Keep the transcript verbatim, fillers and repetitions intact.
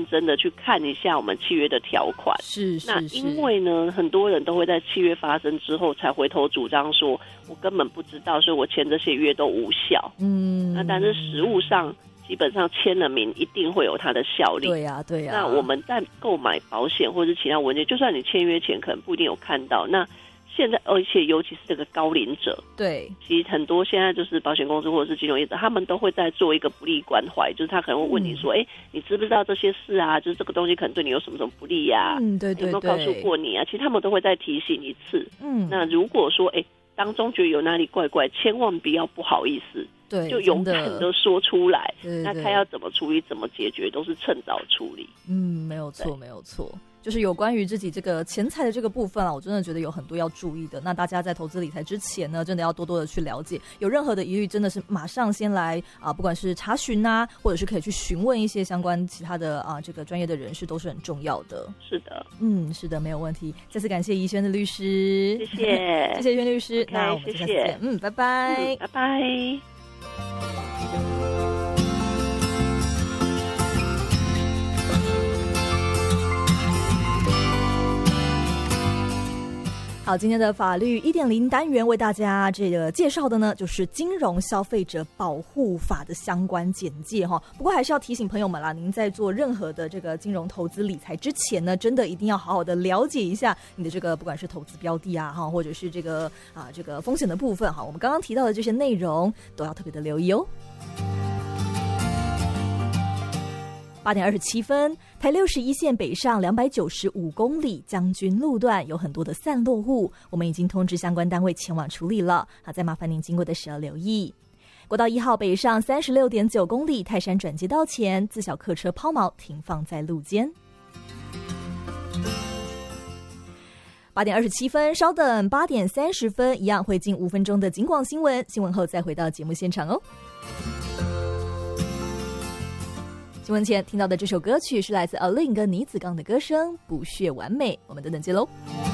真的去看一下我们契约的条款。 是是是。 那因为呢，很多人都会在契约发生之后才回头主张说，我根本不知道，所以我签这些约都无效。嗯，那但是实务上基本上签了名一定会有它的效力。 对呀、啊、对呀、啊。 那我们在购买保险或者其他文件，就算你签约前可能不一定有看到，那现在而且尤其是这个高龄者， 对， 其实很多现在就是保险公司或者是金融业者，他们都会在做一个不利关怀，就是他可能会问你说，哎、嗯，你知不知道这些事啊？就是这个东西可能对你有什么什么不利呀、啊？ 嗯，对对对， 有没有告诉过你啊？其实他们都会再提醒一次。 嗯， 那如果说哎当中觉得有哪里怪怪，千万不要不好意思。 对， 就勇敢的说出来， 对对对， 那他要怎么处理怎么解决都是趁早处理。 嗯，没有错没有错，就是有关于自己这个钱财的这个部分啊，我真的觉得有很多要注意的。那大家在投资理财之前呢，真的要多多的去了解，有任何的疑虑真的是马上先来啊，不管是查询啊，或者是可以去询问一些相关其他的啊这个专业的人士，都是很重要的。 是的， 嗯，是的，没有问题。再次感谢怡萱的律师， 谢谢谢谢萱律师。 okay, 那我们下次见， 谢谢嗯，拜拜， 嗯、拜拜。 好，今天的法律 一点零 单元为大家这个介绍的呢，就是金融消费者保护法的相关简介哈。不过还是要提醒朋友们啦，您在做任何的这个金融投资理财之前呢，真的一定要好好的了解一下你的这个不管是投资标的啊哈，或者是这个啊这个风险的部分哈，我们刚刚提到的这些内容都要特别的留意哦。八点二十七分，台六十一线北上两百九十五公里将军路段有很多的散落物，我们已经通知相关单位前往处理了。好，再麻烦您经过的时候留意。国道一号北上三十六点九公里，泰山转接道前自小客车抛锚停放在路肩。八点二十七分，稍等，八点三十分一样会进五分钟的警广新闻，新闻后再回到节目现场哦。新闻前听到的这首歌曲是来自 A Lin 跟倪子刚的歌声《不屑完美》，我们等等见喽。